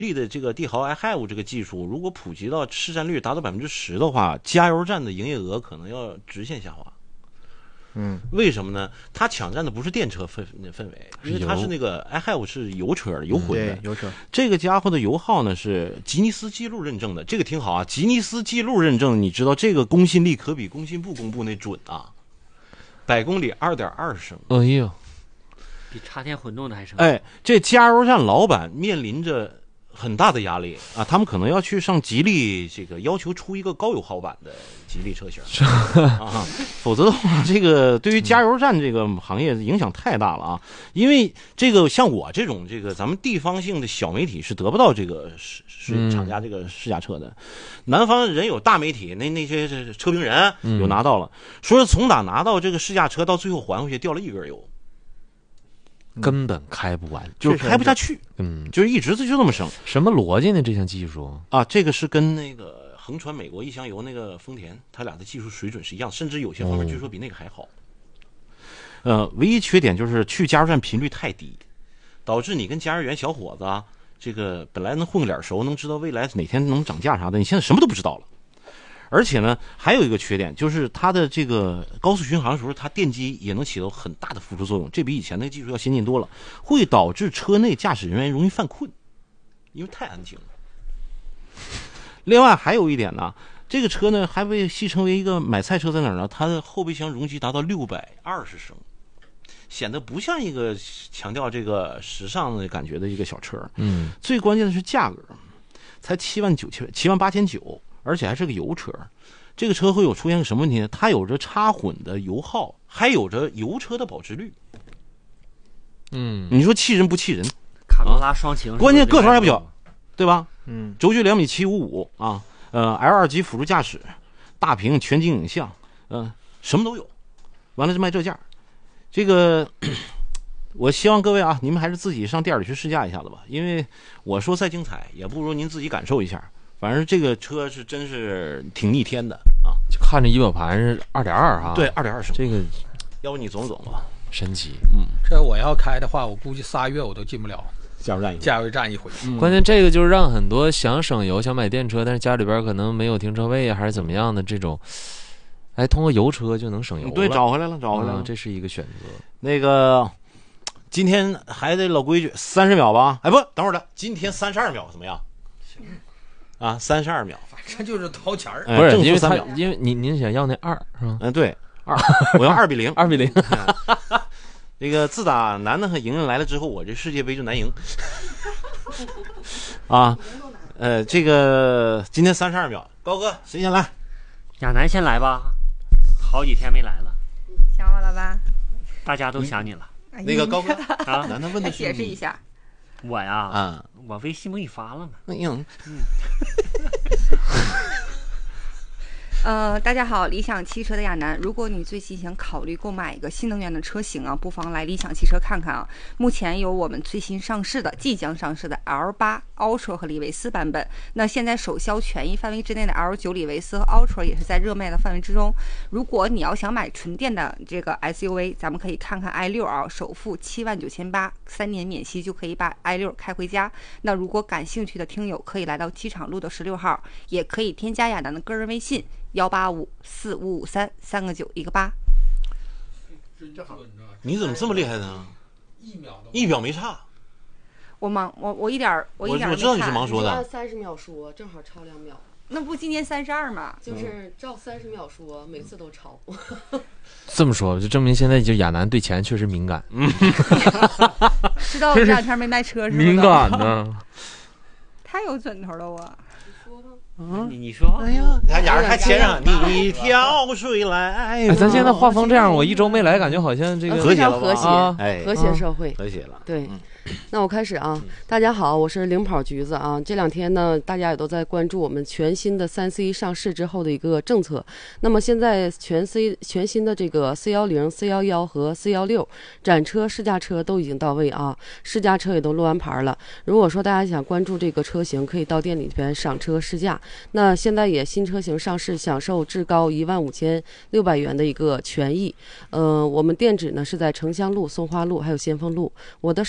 力的这个帝豪 iHive 这个技术，如果普及到市占率达到10%的话，加油站的营业额可能要直线下滑。为什么呢？它抢占的不是电车氛围，因为它是那个 iHive 是油车油混的， 油车。 这个家伙的油耗呢是吉尼斯纪录认证的，这个挺好啊。吉尼斯纪录认证，你知道这个公信力可比工信部公布那准啊，100公里2.2升。 哎呦， 比插电混动的还省。 哎，这加油站老板面临着很大的压力啊，他们可能要去上吉利这个要求出一个高油耗版的吉利车型啊，否则的话，这个对于加油站这个行业影响太大了啊。因为这个像我这种这个咱们地方性的小媒体是得不到这个厂家这个试驾车的，南方人有大媒体，那些车评人有拿到了，说是从哪拿到这个试驾车到最后还回去掉了1根油。 根本开不完， 就是开不下去，就是一直就这么升。 什么逻辑呢？这项技术啊，这个是跟那个横传美国一箱油那个丰田，他俩的技术水准是一样，甚至有些方面据说比那个还好。唯一缺点就是去加油站频率太低，导致你跟加油员小伙子啊，这个本来能混个脸熟，能知道未来哪天能涨价啥的，你现在什么都不知道了。而且呢，还有一个缺点，就是它的这个高速巡航的时候，它电机也能起到很大的辅助作用，这比以前的技术要先进多了，会导致车内驾驶人员容易犯困，因为太安静了。另外还有一点呢，这个车呢还被戏称为一个买菜车，在哪儿呢？它的后备箱容积达到620升，显得不像一个强调这个时尚的感觉的一个小车。最关键的是价格，才78900，而且还是个油车。这个车会有出现什么问题呢？它有着插混的油耗，还有着油车的保值率。你说气人不气人？ 卡罗拉双擎， 关键个头还不小，对吧？轴距2.755米啊，L2级辅助驾驶，大屏全景影像，什么都有。完了是卖这价，这个我希望各位啊，你们还是自己上店里去试驾一下子吧，因为我说再精彩，也不如您自己感受一下。反正这个车是真是挺逆天的啊！ 就看着仪表盘是2.2啊， 对，2.2升。 这个要不你总吧， 神奇。 这我要开的话，我估计3月我都进不了加油站一回。 关键这个就是让很多想省油、想买电车，但是家里边可能没有停车位啊，还是怎么样的这种，哎，通过油车就能省油了。 对，找回来了， 这是一个选择。 那个今天还得老规矩，30秒吧？哎，不，等会儿的，今天32秒怎么样？啊，32秒， 反正就是掏钱儿， 不是因为他，因为您想要那2是吧？ 对，2，我要2比0 ，2比0。 这个自打楠楠和莹莹来了之后，我这世界杯就难赢。啊，这个今天32秒，高哥谁先来？ 亚楠先来吧，好几天没来了。 想我了吧？ 大家都想你了。 那个高哥啊， 楠楠问的是解释一下。 我呀，我微信不给你发了吗？ 大家好，理想汽车的亚楠，如果你最近想考虑购买一个新能源的车型啊，不妨来理想汽车看看啊。目前有我们最新上市的、即将上市的 L8、Ultra 和李维斯版本。那现在首销权益范围之内的 L9、李维斯和 Ultra 也是在热卖的范围之中。如果你要想买纯电的这个 SUV， 咱们可以看看 i6啊，首付79800，3年免息就可以把 i6开回家。那如果感兴趣的听友可以来到机场路的16号，也可以添加亚楠的个人微信。1854553，3个9一个8。 你怎么这么厉害呢？1秒没差。 我一点我知道你是盲说的。 按30秒说，正好超2秒。 那不今年32吗？ 就是照30秒说，每次都超。 这么说就证明现在就亚楠对钱确实敏感。 知道我这2天没卖车是吧？ 敏感呢。 太有准头了我。 你说， 哎呀，俩人还接上你跳水来。哎， 咱现在画风这样，我1周没来，感觉好像这个非常和谐，和谐社会， 和谐了。 对，那我开始啊，大家好，我是领跑橘子啊。这2天呢，大家也都在关注我们全新的3C 上市之后的一个政策。那么现在全新的这个410、411和416展车试驾车都已经到位啊，试驾车也都落完牌了。如果说大家想关注这个车型，可以到店里边赏车试驾。那现在也新车型上市，享受至高15600元的一个权益。我们店址呢是在城乡路、松花路还有先锋路。我的手机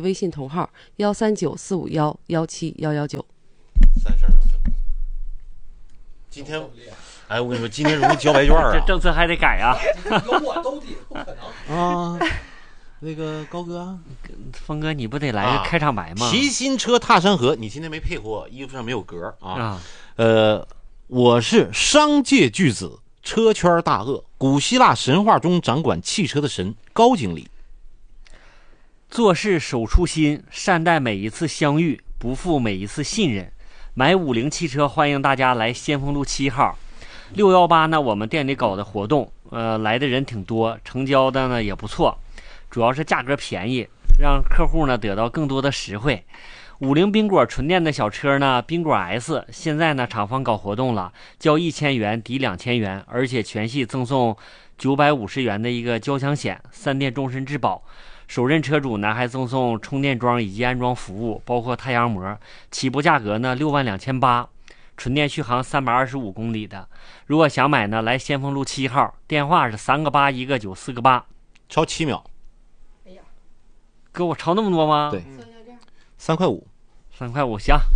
微信同号13945117119。 32秒整。今天，哎，我跟你说，今天容易交白卷啊！ 这政策还得改啊！ 有我都得不可能啊，那个高哥， 峰哥，你不得来个开场白吗？ 骑新车踏山河，你今天没配合我，衣服上没有格啊。 啊， 我是商界巨子，车圈大鳄，古希腊神话中掌管汽车的神高经理。 做事守初心，善待每一次相遇，不负每一次信任。买50汽车，欢迎大家来先锋路7号。618呢，我们店里搞的活动，来的人挺多，成交的呢也不错，主要是价格便宜，让客户呢得到更多的实惠。50宾果纯电的小车呢，宾果 S 现在呢厂方搞活动了，交1000元抵2000元，而且全系赠送950元的一个交强险，3电终身质保。首任车主呢还赠送充电桩以及安装服务，包括太阳膜。起步价格呢62800，纯电续航325公里的。如果想买呢，来先锋路7号，电话是3个8 1个9 4个8， 超7秒。 哎呀， 给我超那么多吗？ 对，3块5。 3块5，行。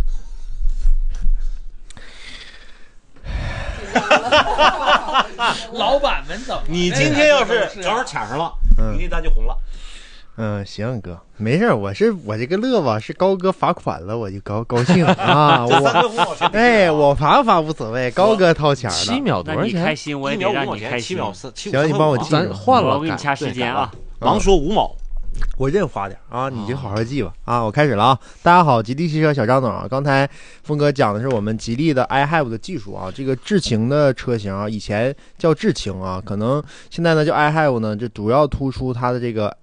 老板们怎么？ 你今天要是正好抢上了，明天咱就红了。 行哥，没事，我这个乐吧，是高哥罚款了，我就高兴啊！我罚不罚无所谓，高哥掏钱了。 7秒多少钱？ 你开心，我也得让你开心。 7秒行，你帮我记， 咱换了， 我给你掐时间啊。 王说5毛。 我认花点啊，你就好好记吧啊！我开始了啊！大家好，吉利汽车小张总啊，刚才峰哥讲的是我们吉利的 iHave 的技术啊，这个智擎的车型啊，以前叫智擎啊，可能现在呢叫 iHave 呢，就主要突出它的这个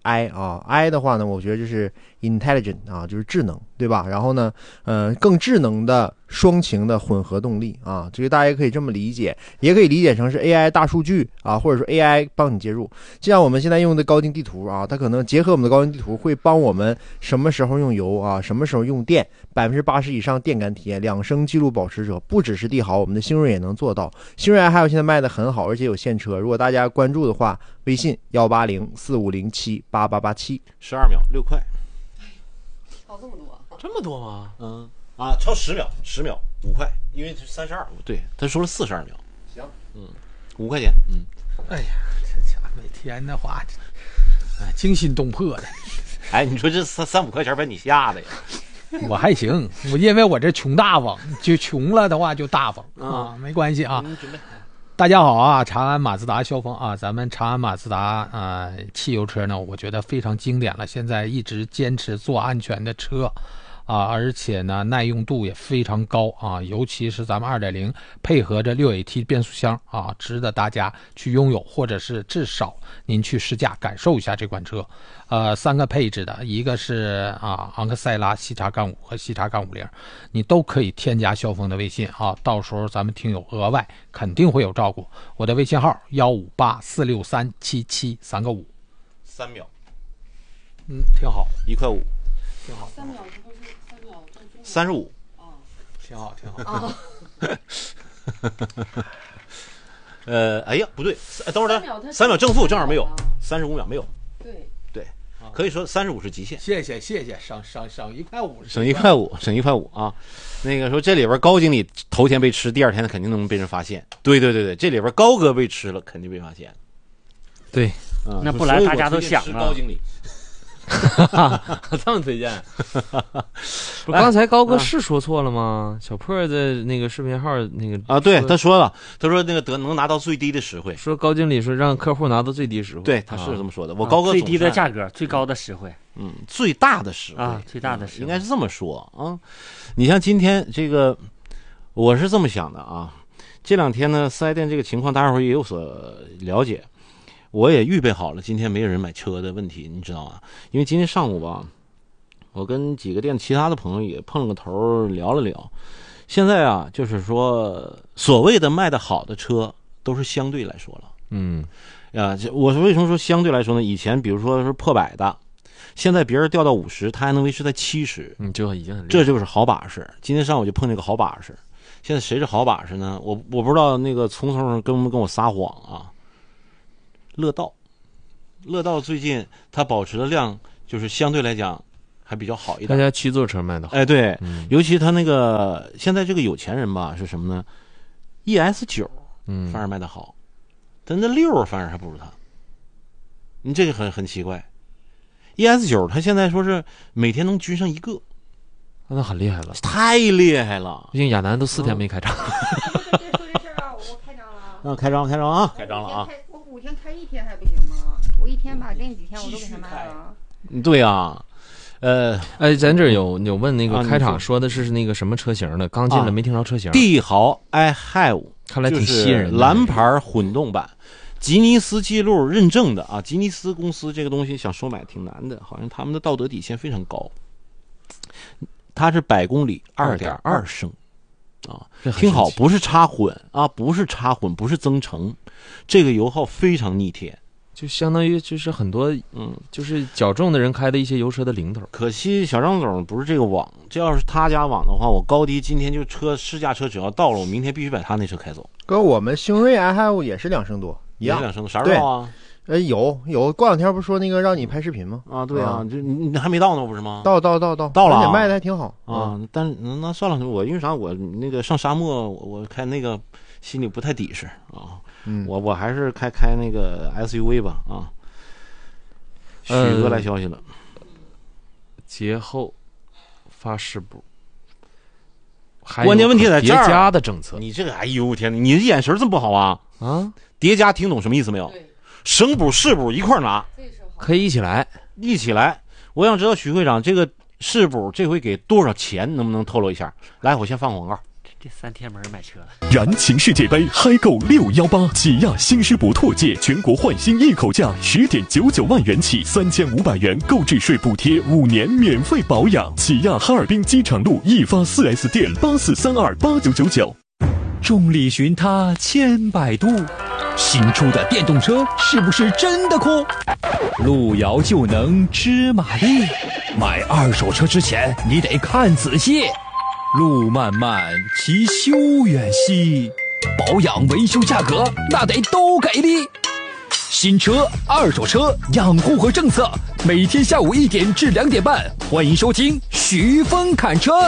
I 的话呢，我觉得就是 intelligent 啊，就是智能，对吧？然后呢，更智能的双擎的混合动力啊，这个大家可以这么理解，也可以理解成是 AI 大数据啊，或者说 AI 帮你介入。就像我们现在用的高精地图啊，它可能结合我们的高精地图，会帮我们什么时候用油啊，什么时候用电，80%以上电感体验，2升记录保持者，不只是帝豪，我们的星锐也能做到。星锐还有现在卖的很好，而且有现车，如果大家关注的话，微信18045078887，12 秒6块。 超这么多？ 这么多吗？ 超10秒，10秒5块，因为32，对，他说了42秒。 行 ，5块钱。 哎呀，这家每天的话，惊心动魄的。 哎，你说这3-5块钱把你吓的呀？ 我还行，因为我这穷大方，就穷了的话就大方啊，没关系啊。 准备。 大家好啊，长安马自达肖峰啊，咱们长安马自达汽油车呢，我觉得非常经典了，现在一直坚持做安全的车啊，而且呢耐用度也非常高啊，尤其是咱们 2.0 配合着6AT 变速箱啊，值得大家去拥有，或者是至少您去试驾感受一下这款车。3个配置的，一个是昂克赛拉细叉杠5和细叉杠50，你都可以添加肖峰的微信啊，到时候咱们听友额外肯定会有照顾。我的微信号158463773个5。 3秒。 挺好 ，1块5。 挺好。 3秒之后是3秒 35。 挺好，挺好。 哎呀，不对，等会儿3秒正负正好没有，35秒没有。对，可以说35是极限。 谢谢，省1块5， 省1块5啊！那个说这里边高经理头天被吃，第二天他肯定能被人发现。对，这里边高哥被吃了，肯定被发现。 对， 那不然大家都想高经理。 这么推荐？不，刚才高哥是说错了吗？小破在那个视频号那个对，他说了，他说那个能拿到最低的实惠。 说高经理说让客户拿到最低实惠， 对，他是这么说的。我高哥最低的价格，最高的实惠， 最大的实惠啊，最大的实惠应该是这么说啊。你像今天这个，我是这么想的啊。这2天呢，4S店这个情况，大家伙也有所了解。我也预备好了，今天没有人买车的问题，你知道吗？因为今天上午吧，我跟几个店其他的朋友也碰了个头，聊了聊。现在啊，就是说所谓的卖的好的车，都是相对来说了。我是为什么说相对来说呢？以前比如说是破100的，现在别人掉到50，他还能维持在70， 就已经很厉害， 这就是好把式。今天上午就碰见个好把式。现在谁是好把式呢？我不知道那个聪聪跟不跟我撒谎啊？乐道最近它保持的量就是相对来讲还比较好一点。 大家七座车卖的好。 哎，对， 嗯尤其他那个现在这个有钱人吧是什么呢？ES9 嗯反而卖的好，但那6反而还不如他。你这个很奇怪。ES9他现在说是每天能均上1个， 那很厉害了。 太厉害了。 毕竟亚楠都4天没开张。 说这事儿啊，我开张了啊。 开张啊，开张了啊。 我5天开1天还不行吗？我1天把那几天我都给他卖了。 对啊， 哎，咱这儿有问那个啊你开场说说的是那个什么车型的？刚进来没听着车型。 帝豪 iHive 看来挺就是吸引人的。 蓝牌混动版，吉尼斯纪录认证的啊。吉尼斯公司这个东西想收买挺难的，好像他们的道德底线非常高。它是100公里2.2升啊， 这很听好， 神奇不是插混啊，不是插混，不是增程，这个油耗非常逆天。 就相当于就是很多就是较重的人开的一些油车的零头。 可惜小张总不是这个网，这要是他家网的话，我高低今天就试驾车只要到了，我明天必须把他那车开走。 哥，我们星瑞 iHive 也是2升多，一样。 也是2升多，啥时候啊？ 有，过两天不是说那个让你拍视频吗？ 啊，对啊，这你还没到呢，不是吗？ 到了而且卖的还挺好啊。但那算了，我因为啥？我那个上沙漠，我开那个心里不太抵实啊。我还是开那个 SUV 吧啊。许哥来消息了， 节后发试补， 关键问题在这儿。 叠加的政策， 你这个，哎呦天哪，你的眼神这么不好啊？ 啊， 叠加听懂什么意思没有？省补试补一块儿拿， 可以一起来。 我想知道许会长这个试补这回给多少钱，能不能透露一下？来，我先放广告。 这3天没人买车了。 燃情世界杯嗨购618，起亚新狮博拓界全国换新一口价10.99万元起，3500元购置税补贴，5年免费保养。起亚哈尔滨机场路易发 4S 店84328999。 众里寻他千百度，新出的电动车是不是真的酷？路遥就能知马力，买二手车之前你得看仔细。路漫漫其修远兮，保养维修价格那得都给力。新车、二手车养护和政策，每天下午1点至2点半，欢迎收听徐峰侃车。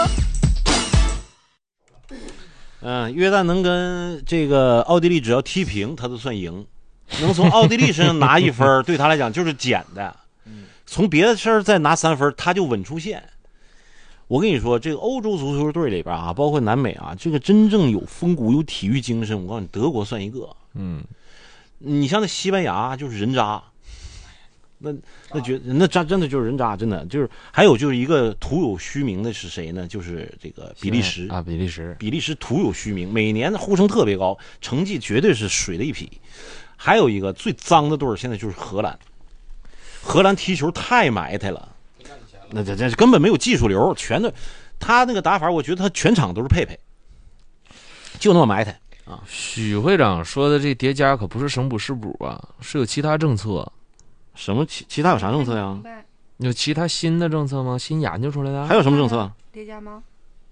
约旦能跟这个奥地利只要踢平，他都算赢。能从奥地利身上拿1分，对他来讲就是捡的。从别的事儿再拿3分，他就稳出线。我跟你说，这个欧洲足球队里边啊，包括南美啊，这个真正有风骨、有体育精神，我告诉你，德国算一个。你像那西班牙就是人渣，那渣真的就是人渣，真的就是。还有就是一个徒有虚名的是谁呢？就是这个比利时啊，比利时徒有虚名，每年的呼声特别高，成绩绝对是水的一匹。还有一个最脏的队儿，现在就是荷兰。荷兰踢球太埋汰了。那这根本没有技术流，全都他那个打法，我觉得他全场都是佩佩，就那么埋汰啊。 许会长说的这叠加可不是省补试补啊，是有其他政策。 什么其他有啥政策呀？ 有其他新的政策吗？新研究出来的？ 还有什么政策？ 叠加吗？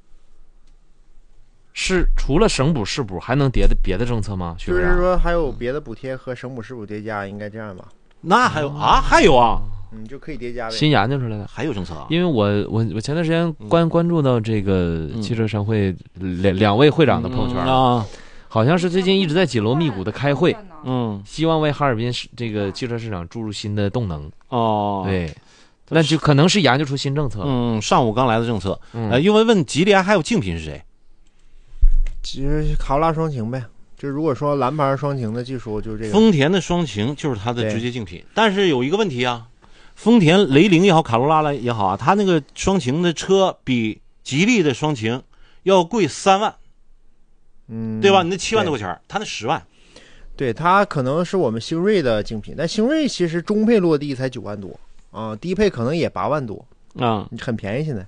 是除了省补试补还能别的政策吗？ 就是说还有别的补贴和省补试补叠加，应该这样吧？ 那还有啊？还有啊？ 就可以叠加呗。 新研究出来的还有政策啊？ 因为我前段时间关注到这个汽车商会两位会长的朋友圈啊， 好像是最近一直在紧锣密鼓的开会， 希望为哈尔滨这个汽车市场注入新的动能。 哦， 对，那就可能是研究出新政策。 上午刚来的政策。因为问吉利还有竞品是谁？ 其实卡罗拉双擎呗。就如果说蓝牌双擎的技术，就是这个丰田的双擎就是它的直接竞品。但是有一个问题啊，丰田雷凌也好，卡罗拉也好啊，它那个双擎的车比吉利的双擎要贵3万，对吧？你那7万多块钱，它那10万。 对，它可能是我们星瑞的竞品，但星瑞其实中配落地才9万多啊，低配可能也8万多啊， 很便宜现在。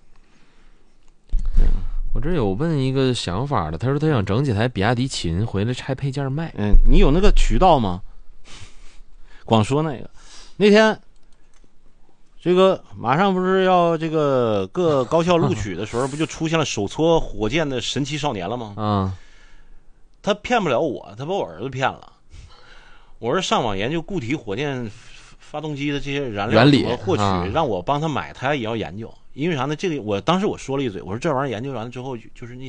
我这有问一个想法的，他说他想整几台比亚迪秦回来拆配件卖。 你有那个渠道吗？光说那个，那天这个马上不是要这个各高校录取的时候，不就出现了手搓火箭的神奇少年了吗？他骗不了我，他把我儿子骗了。我是上网研究固体火箭发动机的这些燃料怎么获取，让我帮他买，他也要研究。 因为啥呢？这个我当时我说了一嘴，我说这玩意儿研究完了之后，就是那